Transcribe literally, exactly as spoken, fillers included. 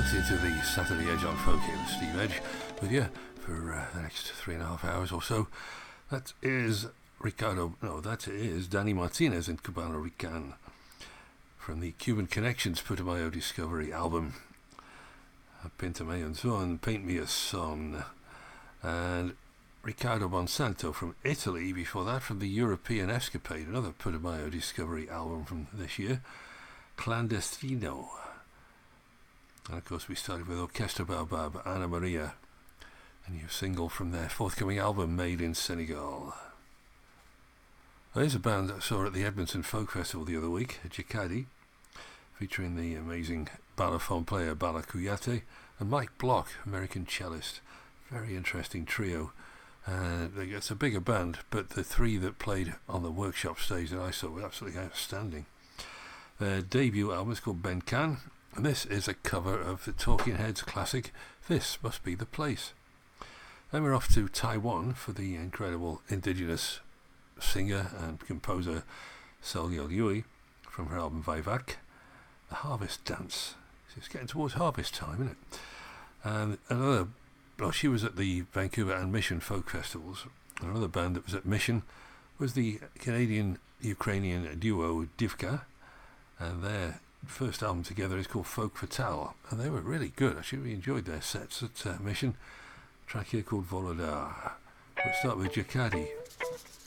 listening to the Saturday Edge on Folk here with Steve Edge with you for uh, the next three and a half hours or so. That is Ricardo, no, that is Danny Martinez and Cubano Rican from the Cuban Connections Putumayo Discovery album. Pinta me un son, Paint Me a Song. And Ricardo Monsanto from Italy, before that from the European Escapade, another Putumayo Discovery album from this year, Clandestino. And of course we started with Orchestra Baobab, Ana Maria, a new single from their forthcoming album, Made in Senegal. There's a band I saw at the Edmonton Folk Festival the other week, Jacadi, featuring the amazing balafon player Bala Kuyate and Mike Block, American cellist. Very interesting trio. Uh, it's a bigger band, but the three that played on the workshop stage that I saw were absolutely outstanding. Their debut album is called Ben Can, and this is a cover of the Talking Heads classic, This Must Be the Place. Then we're off to Taiwan for the incredible indigenous singer and composer Seol Yui from her album Vivac, The Harvest Dance. It's getting towards harvest time, isn't it? And another, well, she was at the Vancouver and Mission Folk Festivals. Another band that was at Mission was the Canadian-Ukrainian duo Divka, and their first album together is called Folk Fatale, and they were really good. I actually really enjoyed their sets at uh, Mission. A track here called Volodar. We'll start with Jacadi.